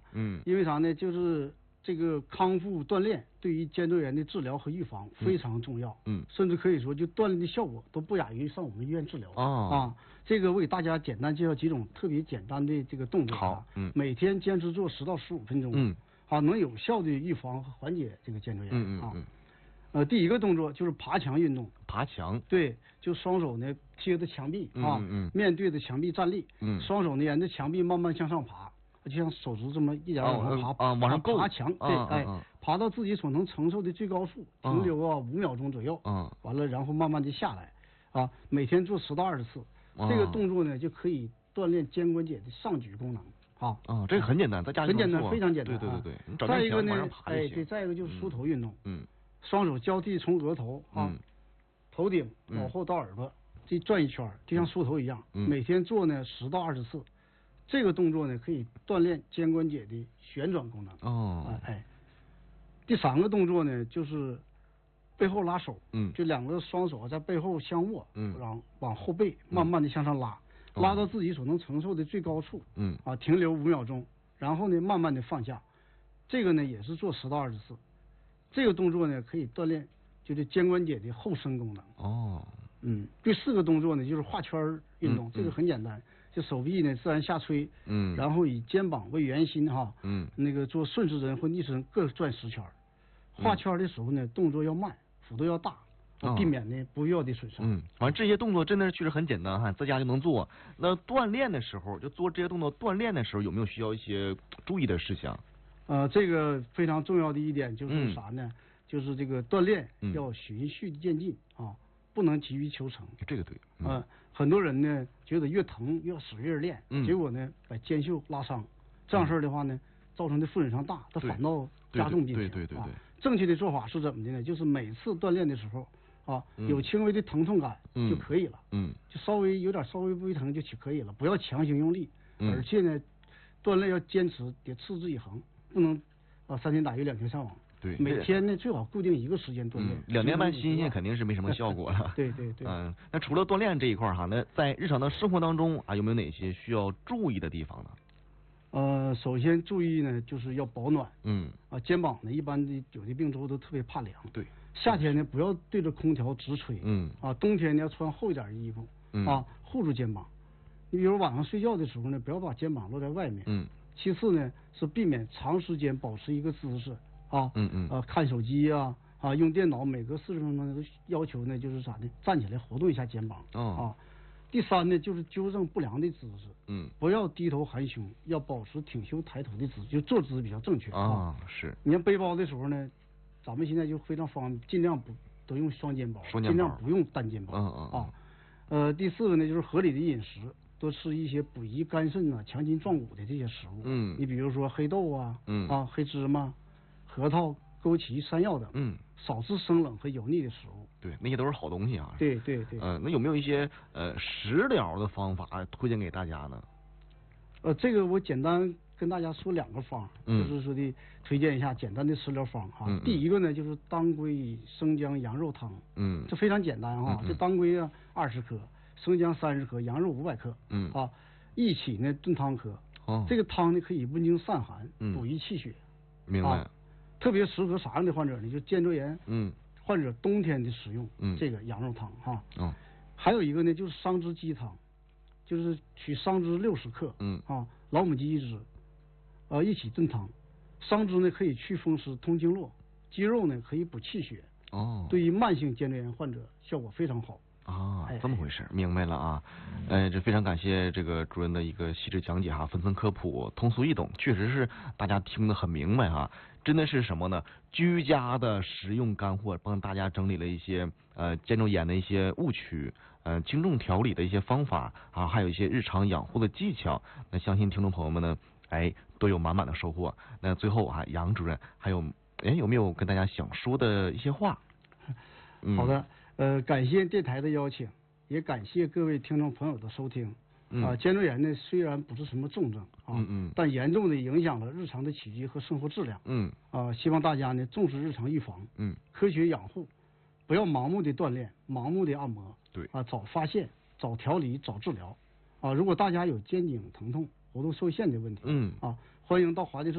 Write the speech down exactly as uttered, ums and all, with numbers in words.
嗯， 因为啥呢？就是这个康复锻炼对于肩周炎的治疗和预防非常重要。 嗯， 甚至可以说，就锻炼的效果都不亚于上我们医院治疗。 哦、 啊，这个我给大家简单介绍几种特别简单的这个动作。 好，嗯， 每天坚持做十到十五分钟。 嗯， 啊，能有效的预防和缓解这个肩周炎。 嗯嗯嗯。 呃，第一个动作就是爬墙运动。 爬墙。 对，就双手呢贴着墙壁啊， 嗯嗯， 面对着墙壁站立。 嗯， 双手呢沿着墙壁慢慢向上爬，就像手指这么一点往上爬。 啊，往上够。 爬墙。对，哎，爬到自己所能承受的最高处，停留啊五秒钟左右。 嗯， 完了，然后慢慢的下来。啊，每天做十到二十次。这个动作呢就可以锻炼肩关节的上举功能。啊， 啊，这个很简单，在家里很简单，非常简单。 对对对对。 再一个呢，哎，对，再一个就是梳头运动。 嗯。 双手交替从额头啊，头顶往后到耳朵，这转一圈，就像梳头一样。每天做呢十到二十次。这个动作呢可以锻炼肩关节的旋转功能。 哦。 哎，第三个动作呢就是背后拉手。 嗯。 就两个双手在背后相握。 嗯。 然后往后背慢慢的向上拉，拉到自己所能承受的最高处。 嗯。 啊，停留五秒钟，然后呢慢慢的放下。这个呢也是做十到二十次。这个动作呢可以锻炼就是肩关节的后伸功能。 哦。 嗯。第四个动作呢就是画圈运动。 嗯、 这个很简单，就手臂呢自然下垂。 嗯。 然后以肩膀为圆心哈。 嗯。 那个做顺时针或逆时针各转十圈。画圈的时候呢动作要慢，幅度要大， 哦、 避免呢不必要的损伤。 嗯。反正这些动作真的是确实很简单哈，在家就能做。那锻炼的时候，就做这些动作锻炼的时候，有没有需要一些注意的事项？ 呃，这个非常重要的一点就是啥呢？嗯、就是这个锻炼要循序渐进、嗯、啊，不能急于求成。 这个对。 嗯、呃，很多人呢觉得越疼越使劲练， 嗯、 结果呢把肩袖拉伤，这样事儿的话呢，嗯、造成的负损伤大，它反倒加重病情。 对对对 对, 对, 对, 对、啊。 正确的做法是怎么的呢？就是每次锻炼的时候啊， 嗯、 有轻微的疼痛感就可以了。 嗯。 就稍微有点稍微微疼就可以了，不要强行用力。 嗯。 而且呢，锻炼要坚持，得持之以恒。不能啊，三天打鱼两天上网。 对， 每天呢最好固定一个时间锻炼。 嗯、两年半新鲜肯定是没什么效果了。 对对对。 嗯，那除了锻炼这一块哈，那在日常的生活当中啊，有没有哪些需要注意的地方呢？ 呃，首先注意呢，就是要保暖。 嗯。 啊，肩膀呢，一般的有的病之后都特别怕凉。 对。 夏天呢，不要对着空调直吹。 嗯。 啊，冬天呢要穿厚一点的衣服。 嗯。 啊，护住肩膀。你比如晚上睡觉的时候呢，不要把肩膀露在外面。 嗯。 其次呢，是避免长时间保持一个姿势啊， 嗯嗯， 啊，看手机啊，啊，用电脑，每隔四十分钟都要求呢，就是啥呢，站起来活动一下肩膀。 哦。 啊，第三呢，就是纠正不良的姿势。 嗯。 不要低头含胸，要保持挺胸抬头的姿势，就坐姿比较正确。 啊，是。 你要背包的时候呢，咱们现在就非常方便，尽量不都用双肩包， 双肩包， 尽量不用单肩包。 嗯嗯。 啊，呃，第四个呢，就是合理的饮食。多吃一些补益肝肾啊、强筋壮骨的这些食物。 嗯， 你比如说黑豆啊， 嗯啊黑芝麻、核桃、枸杞、山药等。 嗯， 少吃生冷和油腻的食物。 对，那些都是好东西啊。 对对对。 呃，那有没有一些呃食疗的方法推荐给大家呢？ 呃，这个我简单跟大家说两个方， 嗯、 就是说的推荐一下简单的食疗方哈。 嗯、 第一个呢就是当归生姜羊肉汤。 嗯， 这非常简单哈， 嗯、 这当归啊二十克。生姜三十克，羊肉五百克， 嗯啊，一起呢炖汤喝。 哦， 这个汤呢可以温经散寒， 嗯、 补益气血。 明白、 啊。特别适合啥样的患者呢？就肩周炎， 嗯， 患者冬天的使用， 嗯， 这个羊肉汤哈。 哦。 还有一个呢，就是桑枝鸡汤，就是取桑枝六十克， 嗯， 啊，老母鸡一只，呃，一起炖汤。桑枝呢可以去风湿、通经络，鸡肉呢可以补气血。 哦。 对于慢性肩周炎患者效果非常好。 啊，这么回事，明白了啊。呃，这非常感谢这个主任的一个细致讲解哈，分层科普，通俗易懂，确实是大家听得很明白哈。真的是什么呢？居家的实用干货，帮大家整理了一些呃肩周炎的一些误区，呃轻重调理的一些方法啊，还有一些日常养护的技巧。那相信听众朋友们呢，哎都有满满的收获。那最后啊，杨主任还有哎有没有跟大家想说的一些话？ 嗯、好的。呃，感谢电台的邀请，也感谢各位听众朋友的收听。 嗯、 啊，肩周炎呢虽然不是什么重症啊， 嗯嗯， 但严重的影响了日常的起居和生活质量。 嗯， 啊，希望大家呢重视日常预防， 嗯， 科学养护，不要盲目的锻炼，盲目的按摩。 对， 啊，早发现，早调理，早治疗。啊，如果大家有肩颈疼痛、活动受限的问题， 嗯， 啊，欢迎到华帝